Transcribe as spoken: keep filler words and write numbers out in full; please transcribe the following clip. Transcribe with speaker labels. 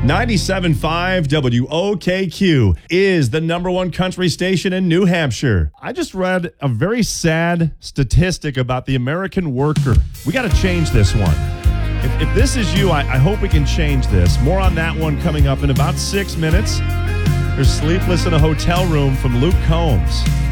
Speaker 1: ninety-seven point five W O K Q is the number one country station in New Hampshire. I just read a very sad statistic about the American worker. We got to change this one. If, if this is you, I, I hope we can change this. More on that one coming up in about six minutes. There's Sleepless in a Hotel Room from Luke Combs.